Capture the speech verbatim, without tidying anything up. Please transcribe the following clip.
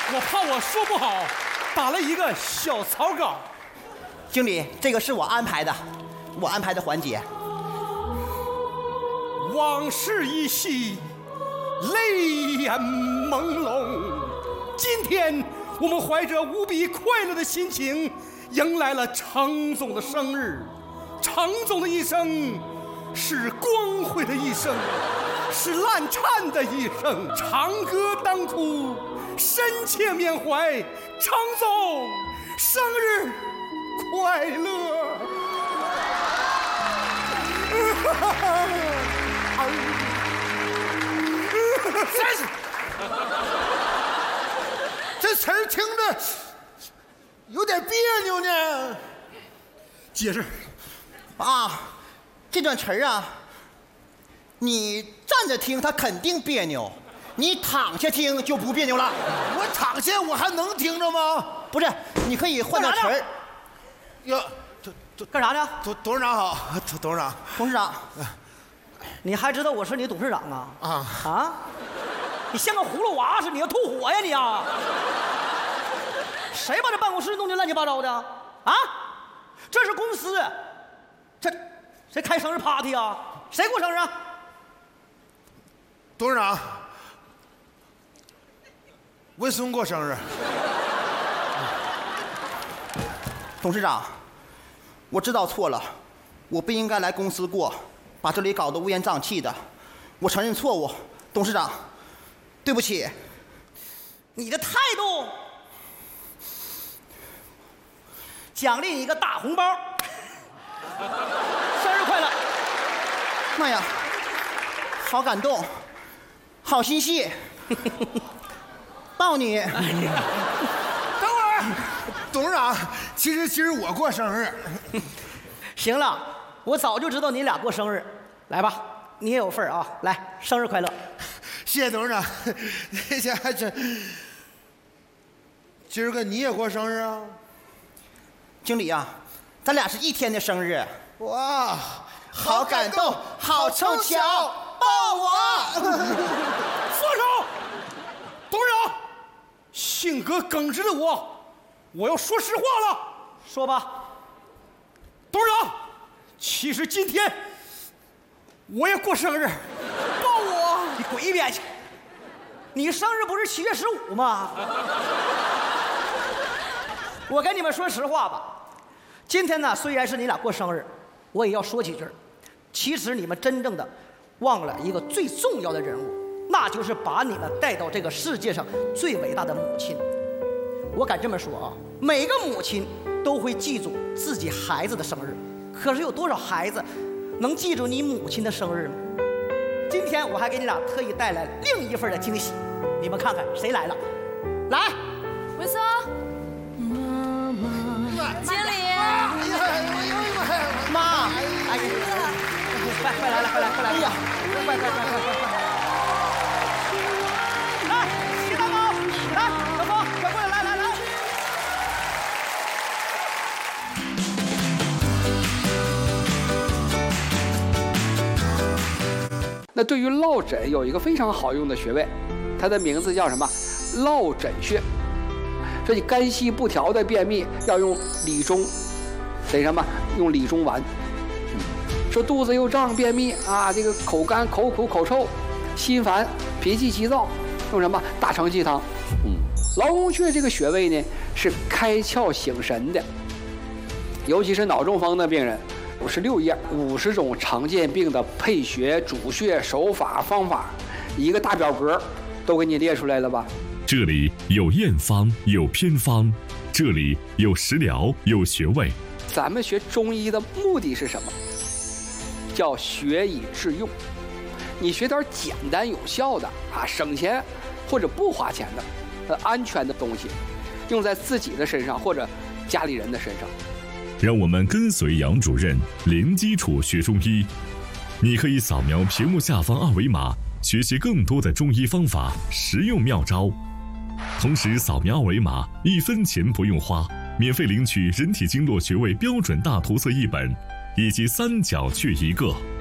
我怕我说不好，打了一个小草稿。 经理，这个是我安排的，我安排的环节。 往事依稀，泪眼朦胧。今天我们怀着无比快乐的心情，迎来了常总的生日。常总的一生是光辉的一生，是烂颤的一生。长歌当哭，深切缅怀，常总生日快乐！ 真是，这词儿听着有点别扭呢。 解释啊，这段词儿啊，你站着听它肯定别扭，你躺下听就不别扭了。 我躺下我还能听着吗？ 不是，你可以换段词儿。 哟， 干啥呢？ 董董事长好，董董事长。 董事长， 你还知道我是你董事长啊？ 啊啊！你像个葫芦娃似的，你要吐火呀你啊！谁把这办公室弄得乱七八糟的？啊！这是公司，这谁开生日 party 啊？谁过生日啊？ 董事长，文松过生日。 董事长，我知道错了，我不应该来公司过，把这里搞得乌烟瘴气的，我承认错误，董事长，对不起。 你的态度，奖励你一个大红包，生日快乐！ 妈呀，好感动，好心细，抱你。 等会儿，董事长，其实其实我过生日。 行了，我早就知道你俩过生日，来吧，你也有份啊！来，生日快乐！ 谢谢董事长。这下还真，今儿个你也过生日啊？ 经理啊，咱俩是一天的生日。 哇， 好感动，好凑巧，抱我！ 放手！董事长，性格耿直的我，我要说实话了。 说吧。 董事长，其实今天我也过生日，抱我！ 你滚一边去！你生日不是七月十五吗？我跟你们说实话吧，今天呢，虽然是你俩过生日，我也要说几句。其实你们真正的忘了一个最重要的人物，那就是把你们带到这个世界上最伟大的母亲。我敢这么说啊，每个母亲都会记住自己孩子的生日，可是有多少孩子能记住你母亲的生日呢？今天我还给你俩特意带来另一份的惊喜，你们看看谁来了？来， 文松，经理， 妈，哎呀， 快快来了，快来快来！哎呀，快快快快快快！来，切蛋糕，来，小峰，快过来，来来来！ 那对于落枕有一个非常好用的穴位，它的名字叫什么？落枕穴。说你肝气不调的便秘要用理中，得什么？用理中丸。嗯，说肚子又胀便秘啊，这个口干口苦口臭，心烦脾气急躁，用什么？大承气汤。嗯，劳宫穴这个穴位呢是开窍醒神的，尤其是脑中风的病人。五十六页，五十种常见病的配穴、主穴、手法、方法，一个大表格都给你列出来了吧？ 这里有验方，有偏方，这里有食疗，有穴位。 咱们学中医的目的是什么？叫学以致用。你学点简单有效的啊，省钱或者不花钱的、呃安全的东西，用在自己的身上或者家里人的身上。 让我们跟随杨主任零基础学中医。你可以扫描屏幕下方二维码，学习更多的中医方法、实用妙招。同时扫描二维码，一分钱不用花，免费领取人体经络穴位标准大图册一本，以及三角穴一个。